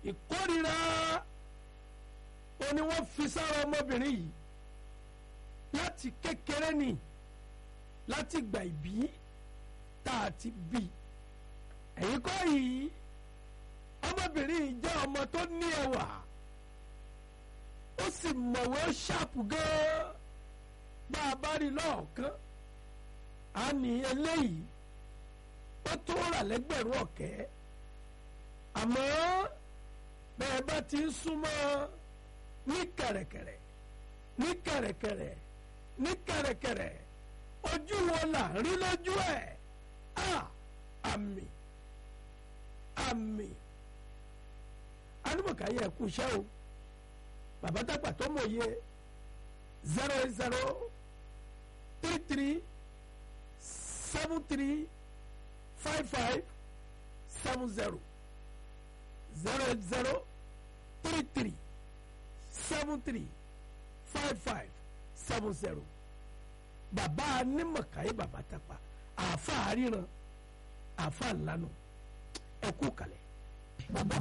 ìkórìíra ó ní wọ́n fi sára ọmọbìnrin yìí láti kékeré ni láti gbà ìbí tá a ti bí ẹ̀yin kọ́ yìí ọmọbìnrin yìí jẹ́ ọmọ tó ní ẹwà ó sì mọ̀wé ṣáàpù gan-an bá a bá rí lọ́ọ̀kan á ní eléyìí ó tó rà lẹ́gbẹ̀rún ọ̀kẹ́ àmọ́ bẹ́ẹ̀ bá ti ń súnmọ́ ní kẹ̀rẹ̀kẹ̀rẹ̀ ní kẹ̀rẹ̀kẹ̀rẹ̀ ní kẹ̀rẹ̀kẹ̀rẹ̀ ojú wo là ń rí lójú ẹ̀ àmì àmì anúmọ̀káyé ẹ̀kú iṣẹ́ o bàbá dàgbà tó mòye 08033735570 08033735570 bàbá anímọ̀káyé bàbá dàgbà àáfàá ríran àáfàá ńlá nù ẹ̀kú kalẹ̀. bàbá